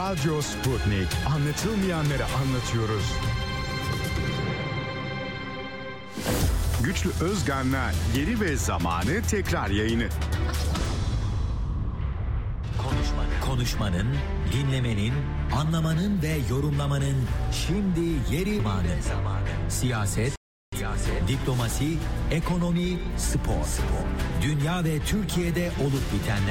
Radyo Sputnik. Anlatılmayanları anlatıyoruz. Güçlü Özgan'la Yeri ve Zamanı tekrar yayını. Konuşmanın, dinlemenin, anlamanın ve yorumlamanın şimdi yeri zamanı. Siyaset, diplomasi, ekonomi, spor. Dünya ve Türkiye'de olup bitenler.